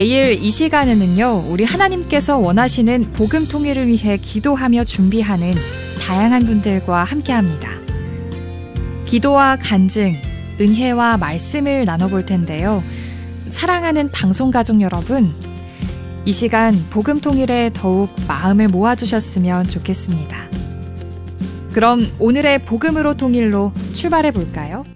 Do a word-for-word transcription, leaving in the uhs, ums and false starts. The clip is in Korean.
매일 이 시간에는요, 우리 하나님께서 원하시는 복음 통일을 위해 기도하며 준비하는 다양한 분들과 함께합니다. 기도와 간증, 은혜와 말씀을 나눠볼 텐데요. 사랑하는 방송가족 여러분, 이 시간 복음 통일에 더욱 마음을 모아주셨으면 좋겠습니다. 그럼 오늘의 복음으로 통일로 출발해 볼까요?